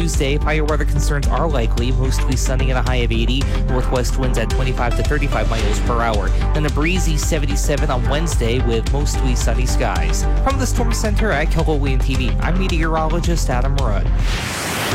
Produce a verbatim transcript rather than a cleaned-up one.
Tuesday, higher weather concerns are likely, mostly sunny and a high of eighty, northwest winds at twenty-five to thirty-five miles per hour. Then a breezy seventy-seven on Wednesday with mostly sunny skies. From the Storm Center at K L O W N T V, I'm meteorologist Adam Rudd.